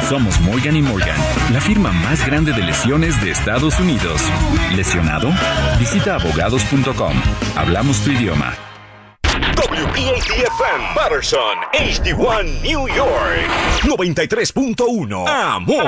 Somos Morgan & Morgan, la firma más grande de lesiones de Estados Unidos. ¿Lesionado? Visita abogados.com. Hablamos tu idioma. WPAT-FM, Patterson, HD1, New York. 93.1. Amor.